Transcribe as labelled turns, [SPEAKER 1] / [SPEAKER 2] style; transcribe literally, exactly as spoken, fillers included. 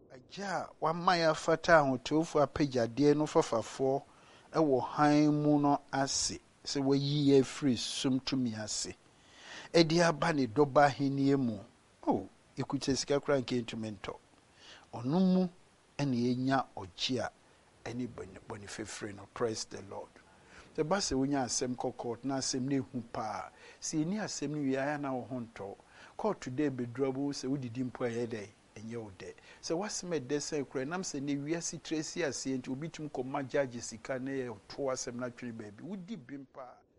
[SPEAKER 1] Aja wamaya fata ahotofu apejade no fafafo ewo han mu no ase se wayi ya free sumtumi ase edi aba ne doba henie mu oh ekuche sika kra nke instrumento onu mu ene enya ogia eni boni fefre no. Praise the Lord. The base wonya asem kokot na asem na ehu pa si ni asem ni wiaya na wo honto court today be drobo se wodidi mpo ayede enye ode se waseme desen kura nam se ne wiase tracy ase enti obitum koma judge sika na ye to asem na twere baabi wodi bimpa